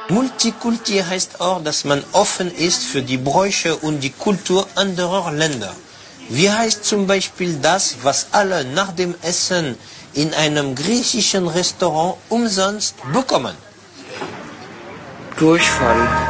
Multikulti heißt auch, dass man offen ist für die Bräuche und die Kultur anderer Länder. Wie heißt zum Beispiel das, was alle nach dem Essen in einem griechischen Restaurant umsonst bekommen? Durchfall.